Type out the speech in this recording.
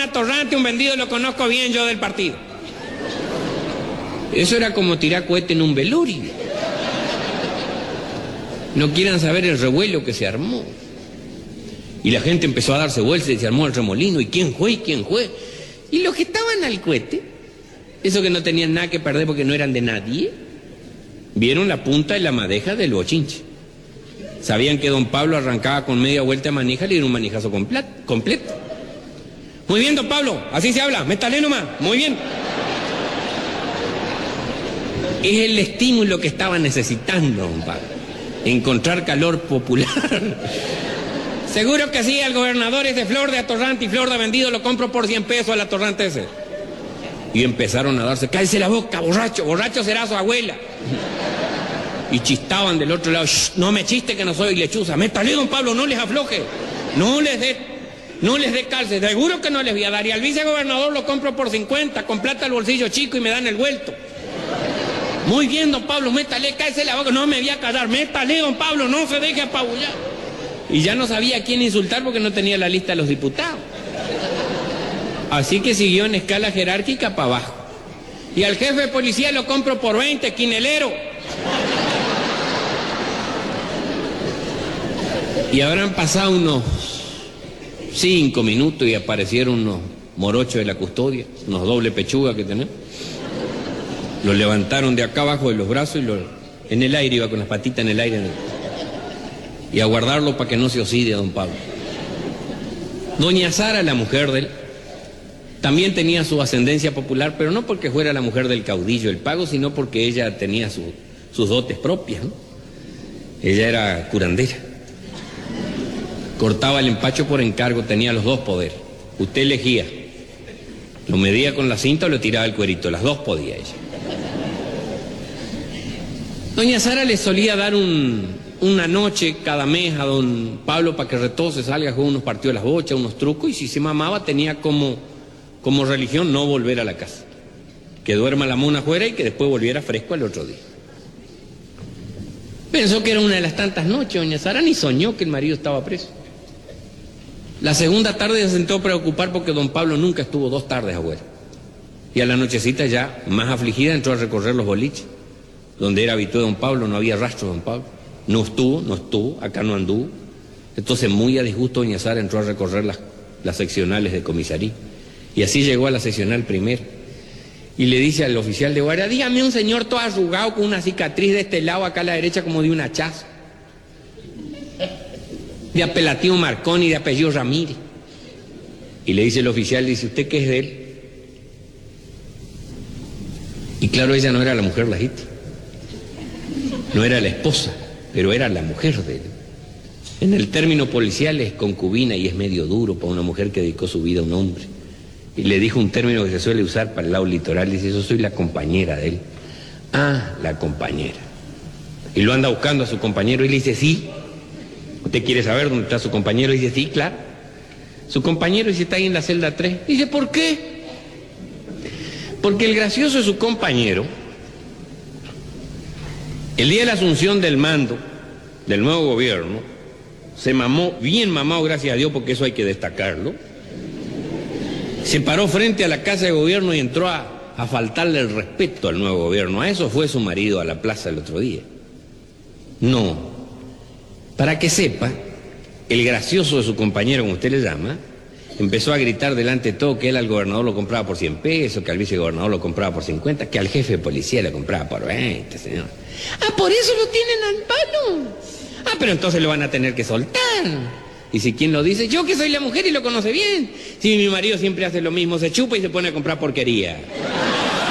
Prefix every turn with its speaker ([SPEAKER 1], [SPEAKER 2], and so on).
[SPEAKER 1] atorrante, un vendido, lo conozco bien yo del partido. Eso era como tirar cohete en un velorio. No quieran saber el revuelo que se armó. Y la gente empezó a darse vueltas y se armó el remolino. ¿Y quién fue? ¿Y quién fue? Y los que estaban al cohete, esos que no tenían nada que perder porque no eran de nadie, vieron la punta y la madeja del bochinche. Sabían que don Pablo arrancaba con media vuelta de manija, le dieron un manijazo completo. Muy bien, don Pablo, así se habla, métale nomás, muy bien. Es el estímulo que estaba necesitando don Pablo, encontrar calor popular. Seguro que sí, el gobernador es de flor de atorrante y flor de vendido, lo compro por 100 pesos al atorrante ese. Y empezaron a darse, cállese la boca, borracho, borracho será su abuela. Y chistaban del otro lado, no me chiste que no soy lechuza, métale don Pablo, no les afloje, no les dé calce, seguro que no les voy a dar. Y al vicegobernador lo compro por 50, con plata al bolsillo chico y me dan el vuelto. Muy bien, don Pablo, métale, cállese la boca, no me voy a callar, métale, don Pablo, no se deje apabullar. Y ya no sabía a quién insultar porque no tenía la lista de los diputados. Así que siguió en escala jerárquica para abajo. Y al jefe de policía lo compro por 20, quinelero. Y habrán pasado unos 5 minutos y aparecieron unos morochos de la custodia, unos doble pechuga que tenemos. Lo levantaron de acá abajo de los brazos y en el aire, iba con las patitas en el aire. Y a guardarlo para que no se oxide a don Pablo. Doña Sara, la mujer de él, también tenía su ascendencia popular, pero no porque fuera la mujer del caudillo del Pago, sino porque ella tenía sus dotes propias, ¿no? Ella era curandera. Cortaba el empacho por encargo, tenía los dos poderes. Usted elegía, lo medía con la cinta o le tiraba el cuerito, las dos podía ella. Doña Sara le solía dar una noche cada mes a don Pablo para que retose, salga a jugar unos partidos de las bochas, unos trucos, y si se mamaba tenía como religión no volver a la casa. Que duerma la mona afuera y que después volviera fresco al otro día. Pensó que era una de las tantas noches, doña Sara ni soñó que el marido estaba preso. La segunda tarde se sentó a preocupar porque don Pablo nunca estuvo 2 tardes afuera. Y a la nochecita ya, más afligida, entró a recorrer los boliches. Donde era habitué don Pablo, no había rastro de don Pablo. No estuvo, acá no anduvo. Entonces, muy a disgusto, doña Sara entró a recorrer las seccionales de comisaría. Y así llegó a la seccional primera. Y le dice al oficial de guardia, dígame un señor todo arrugado con una cicatriz de este lado, acá a la derecha, como de un hachazo. De apelativo Marconi y de apellido Ramírez. Y le dice el oficial, dice, ¿usted qué es de él? Y claro, ella no era la mujer legítima. No era la esposa, pero era la mujer de él. En el término policial es concubina y es medio duro para una mujer que dedicó su vida a un hombre. Y le dijo un término que se suele usar para el lado litoral, dice, yo soy la compañera de él. Ah, la compañera. Y lo anda buscando a su compañero y le dice, sí. ¿Usted quiere saber dónde está su compañero? Y dice, sí, claro. Su compañero dice, está ahí en la celda 3. Dice, ¿por qué? Porque el gracioso de su compañero, el día de la asunción del mando del nuevo gobierno, se mamó, bien mamado, gracias a Dios, porque eso hay que destacarlo. Se paró frente a la casa de gobierno y entró a faltarle el respeto al nuevo gobierno. A eso fue su marido a la plaza el otro día. No. Para que sepa, el gracioso de su compañero, como usted le llama, empezó a gritar delante de todo que él al gobernador lo compraba por 100 pesos, que al vicegobernador lo compraba por 50, que al jefe de policía le compraba por 20, señor. Ah, por eso lo tienen al palo. Ah, pero entonces lo van a tener que soltar. Y si quién lo dice, yo que soy la mujer y lo conoce bien. Si mi marido siempre hace lo mismo, se chupa y se pone a comprar porquería.